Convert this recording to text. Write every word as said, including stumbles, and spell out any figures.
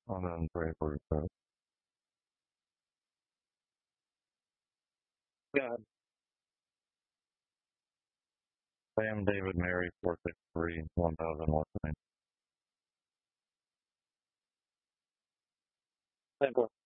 one hundred three forty-five. Yeah. Sam David Mary four six three one thousand one.